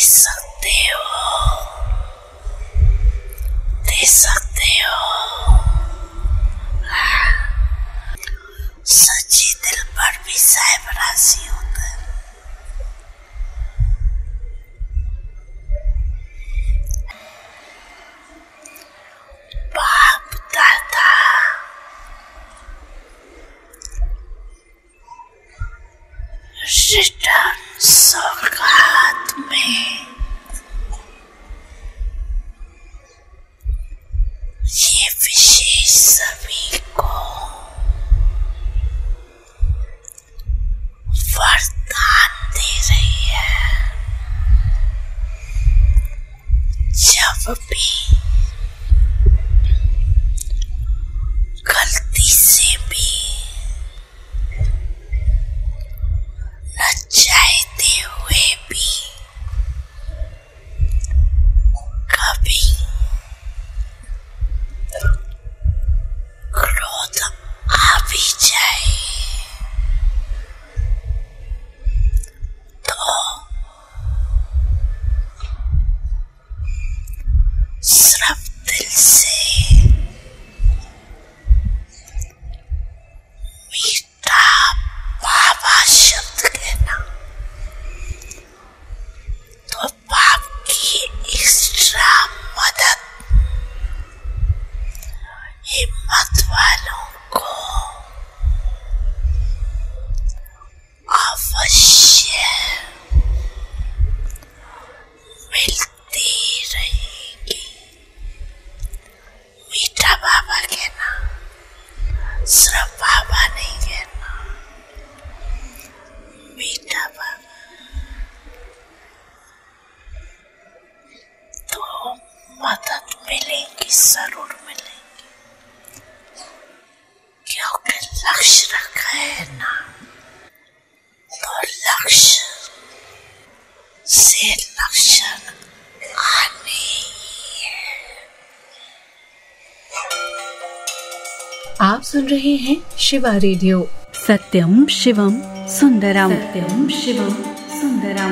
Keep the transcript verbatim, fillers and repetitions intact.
सकते हो, दे सकते हो। सच्ची दिल पर भी साहिब राशि होता है। बाप दादा रिटर्न सौगात में ये विशेष सभी को वरदान दे रही है। जब भी गलती से भी न चाहते हुए भी कभी क्रोध आ भी जाए तो सिर्फ दिल से मीठा बाबा शब्द कहना, तो बाप की एक्स्ट्रा मदद हिम्मत वालों को अवश्य मिलती रहेगी। मीठा बाबा कहना, सिर्फ बाबा नहीं कहना, मीठा बाबा। तो मदद मिलेगी, जरूर मिलेगी, क्योंकि लक्ष्य रखा है ना, तो लक्ष्य से लक्षण आने ही है। आप सुन रहे हैं शिवा रेडियो। सत्यम शिवम सुंदरम। सत्यम शिवम सुंदरम।